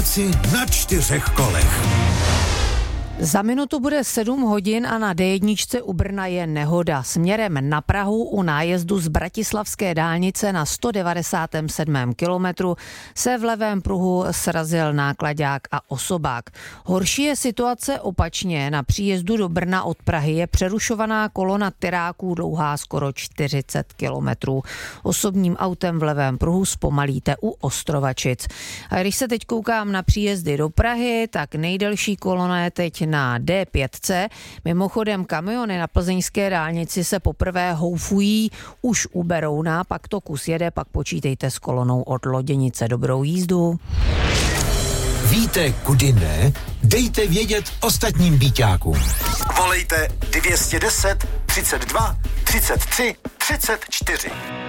Práci na 4 kolech. Za minutu bude 7 hodin a na D1 u Brna je nehoda. Směrem na Prahu u nájezdu z bratislavské dálnice na 197. kilometru se v levém pruhu srazil náklaďák a osobák. Horší je situace opačně. Na příjezdu do Brna od Prahy je přerušovaná kolona tyráků dlouhá skoro 40 kilometrů. Osobním autem v levém pruhu zpomalíte u Ostrovačic. A když se teď koukám na příjezdy do Prahy, tak nejdelší kolona je teď na D5. Mimochodem kamiony na plzeňské dálnici se poprvé houfují už u Berouna, pak to kus jede, pak počítejte s kolonou od Loděnice. Dobrou jízdu. Víte, kudy ne? Dejte vědět ostatním býťákům. Volejte 210 32 33 34.